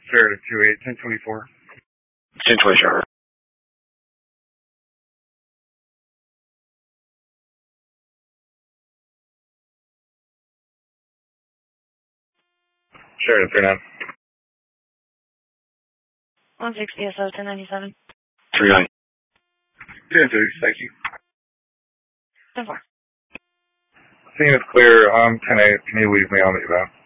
Sarah to 28, 1024. 1024. Sarah to 39. 160 SO 1097. 39. 10-2, thank you. 10-4. Scene is clear. Can you leave me? I'll meet you back.